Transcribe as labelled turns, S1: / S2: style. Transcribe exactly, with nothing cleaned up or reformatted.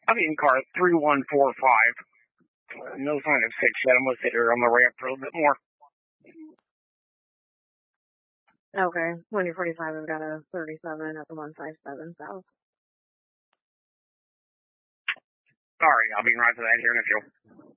S1: I'm in car three one four five. Uh, no sign of six yet. I'm going to sit here on the ramp for a little bit more.
S2: Okay, twenty forty-five, we've got a thirty-seven at the one five seven south.
S1: Sorry, I'll be right to that here in a few.